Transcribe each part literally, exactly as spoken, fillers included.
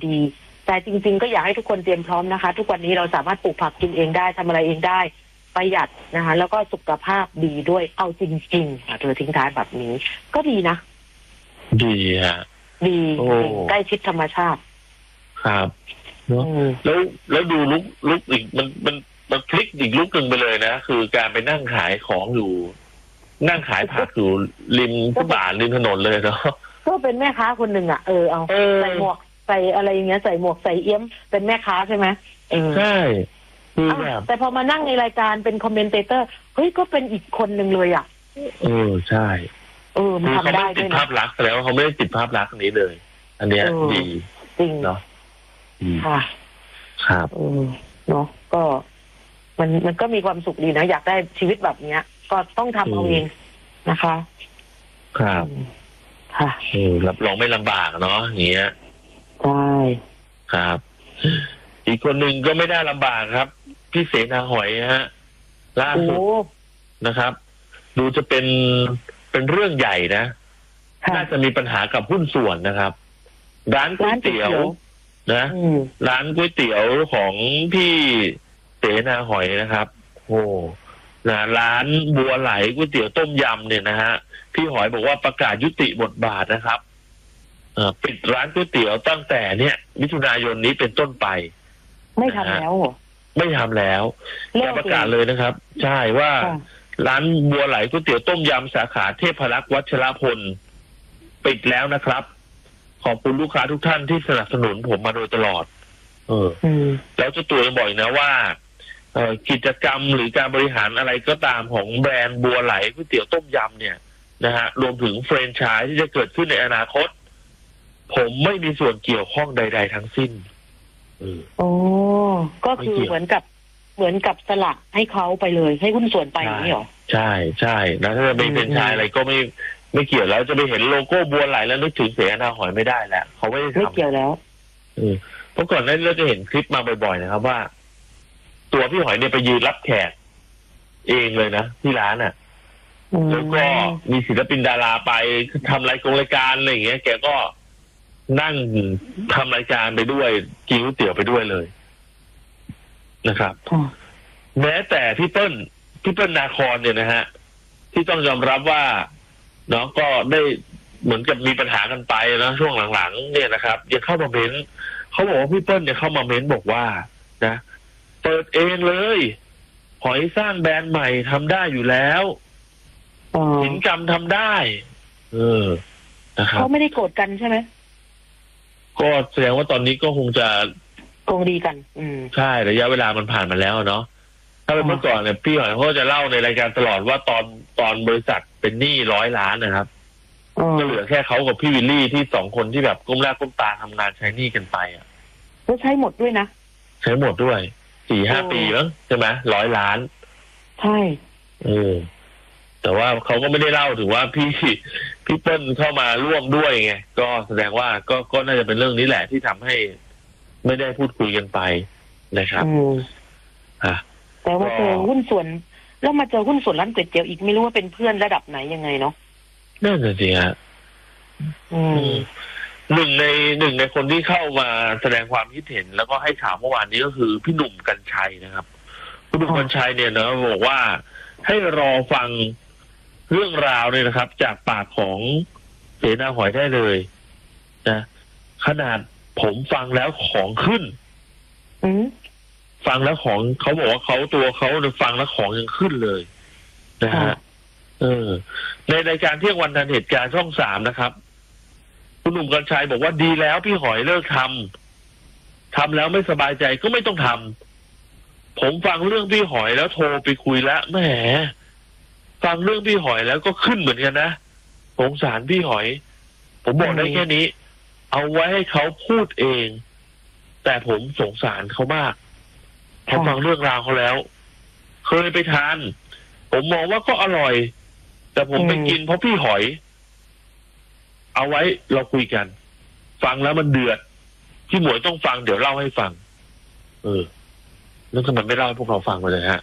ดีแต่จริงๆก็อยากให้ทุกคนเตรียมพร้อมนะคะทุกวันนี้เราสามารถปลูกผักกินเองได้ทำอะไรเองได้ประหยัดนะคะแล้วก็สุขภาพดีด้วยเอาจริงๆค่ะเธอทิ้งท้ายแบบนี้ก็ดีนะดีฮะดีใกล้ชิดธรรมชาติครับเนาะแล้วแล้วดูลุกลุกอีกมันมันมันพลิกอีกลุกหนึ่งไปเลยนะคือการไปนั่งขายของอยู่นั่งขายผักอยู่ริมฟุตบาทริมถนนเลยเนาะก็เป็นแม่ค้าคนหนึ่งอ่ะเออเอาใส่หมวกใส่อะไรอย่างเงี้ยใส่หมวกใส่เอี้ยมเป็นแม่ค้าใช่ไหมเออใช่แต่พอมานั่งในรายการเป็นคอมเมนเตเตอร์เฮ้ยก็เป็นอีกคนหนึ่งเลยอ่ะเออใช่เออมันทำได้ด้วยนะเขาไม่ติดภาพลักษณ์แล้วเขาไม่ได้ติดภาพลักษณ์นี้เลยอันเนี้ยดีจริงเนาะค่ะครับเออเนาะก็มันมันก็มีความสุขดีนะอยากได้ชีวิตแบบเนี้ยก็ต้องทำเอาเองนะคะครับค่ะเออรับรองไม่ลำบากเนาะอย่างเงี้ยใช่ครับอีกคนหนึ่งก็ไม่ได้ลำบากครับพี่เสนาหอยฮะล่าสุดนะครับดูจะเป็นเป็นเรื่องใหญ่นะน่าจะมีปัญหากับหุ้นส่วนนะครับร้านก๋วยเตี๋ยวนะร้านก๋วยเตี๋ยวของพี่เสนาหอยนะครับโอ้นะร้านบัวไหลก๋วยเตี๋ยวต้มยำเนี่ยนะฮะพี่หอยบอกว่าประกาศยุติบทบาทนะครับปิดร้านก๋วยเตี๋ยวตั้งแต่เนี่ยมิถุนายนนี้เป็นต้นไปไม่ทำแล้วไม่ทำแล้วจะประกาศเลยนะครับใช่ว่าร้านบัวไหลก๋วยเตี๋ยวต้มยำสาขาเทพรักษ์วัชรพลปิดแล้วนะครับขอบคุณลูกค้าทุกท่านที่สนับสนุนผมมาโดยตลอดเออแล้วเจ้าตัวยังบอกนะว่าเอ่อกิจกรรมหรือการบริหารอะไรก็ตามของแบรนด์บัวไหลก๋วยเตี๋ยวต้มยำเนี่ยนะฮะรวมถึงแฟรนไชส์ที่จะเกิดขึ้นในอนาคตผมไม่มีส่วนเกี่ยวข้องใดๆทั้งสิ้นโอ้ก็คือเหมือนกับเหมือนกับสละให้เขาไปเลยให้หุ้นส่วนไปนี่หรอใช่ใช่นะถ้าจะเป็นแฟรนไชส์อะไรก็ไม่ไม่เกี่ยวแล้วจะไปเห็นโลโก้บัวไหลแล้วนึกถึงเสนาหอยไม่ได้แหละเขาไม่ได้ทำไม่เกี่ยวแล้วเพราะก่อนหน้านี้เราจะเห็นคลิปมาบ่อยๆนะครับว่าตัวพี่หอยเนี่ยไปยืนรับแขกเองเลยนะที่ร้านอ่ะแล้วก็มีศิลปินดาราไปทำรายกงรายการอะไรอย่างเงี้ยแกก็นั่งทำรายการไปด้วยกินก๋วยเตี๋ยวไปด้วยเลยนะครับแม้แต่พี่เปิ้ลพี่เปิ้ลนาครเนี่ยนะฮะที่ต้องยอมรับว่าเนาะก็ได้เหมือนกับมีปัญหากันไปนะช่วงหลังๆเนี่ยนะครับยังเข้ามาเม้นเขาบอกว่าพี่เปิ้ลเนี่ยเข้ามาเม้นบอกว่านะเปิดเองเลยหอยสร้างแบรนด์ใหม่ทำได้อยู่แล้วสินกรรมทำได้เออนะครับเขาไม่ได้โกรธกันใช่ไหมก็แสดงว่าตอนนี้ก็คงจะคงดีกันอืมใช่ระยะเวลามันผ่านมาแล้วเนาะถ้าเป็นเมื่อก่อนเนี่ยพี่หอยเขาจะเล่าในรายการตลอดว่าตอนตอนบริษัทเป็นหนี้ร้อยล้านนะครับก็เหลือแค่เขากับพี่วิลลี่ที่สองคนที่แบบก้มหน้าก้มตาทำงานใช้หนี้กันไปอ่ะก็ใช้หมดด้วยนะใช้หมดด้วยสี่ห้าปีมั้งใช่ไหมร้อยล้านใช่เออแต่ว่าเขาก็ไม่ได้เล่าถึงว่าพี่พี่เปิ้ลเข้ามาร่วมด้วยไงก็แสดงว่าก็ก็น่าจะเป็นเรื่องนี้แหละที่ทำให้ไม่ได้พูดคุยกันไปนะครับอ่าแต่ว่าเจอหุ้นส่วนแล้วมาเจอหุ้นส่วนร้านก๋วยเตี๋ยวอีกไม่รู้ว่าเป็นเพื่อนระดับไหนยังไงเนาะนั่นน่ะสิฮะหนึ่งในหนึ่งในคนที่เข้ามาแสดงความคิดเห็นแล้วก็ให้ข่าวเมื่อวานนี้ก็คือพี่หนุ่มกรรชัยนะครับพี่หนุ่มกรรชัยเนี่ยนะบอกว่าให้รอฟังเรื่องราวเนี่ยนะครับจากปากของเสนาหอยได้เลยนะขนาดผมฟังแล้วของขึ้นฟังแล้วของเขาบอกว่าเขาตัวเขาฟังแล้วของยังขึ้นเลยนะฮะเออในรายการเที่ยงวันทันเหตุการณ์ช่องสามนะครับคุณหนุ่มกรรชัยบอกว่าดีแล้วพี่หอยเลิกทำทำแล้วไม่สบายใจก็ไม่ต้องทำผมฟังเรื่องพี่หอยแล้วโทรไปคุยแล้วแหมฟังเรื่องพี่หอยแล้วก็ขึ้นเหมือนกันนะสงสารพี่หอยผมบอกได้แค่นี้เอาไว้ให้เขาพูดเองแต่ผมสงสารเขามากพอฟังเรื่องราวเขาแล้วเคยไปทานผมมองว่าก็อร่อยแต่ผมไปกินเพราะพี่หอยเอาไว้เราคุยกันฟังแล้วมันเดือดพี่หมวยต้องฟังเดี๋ยวเล่าให้ฟังเออแล้วทำไมไม่เล่าให้พวกเราฟังไปเลยฮะ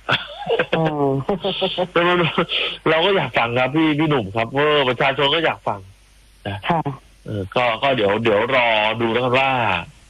เราก็อยากฟังครับพี่พี่หนุ่มครับเออประชาชนก็อยากฟังนะเออก็ก็เดี๋ยวเดี๋ยวรอดูแล้วกันว่า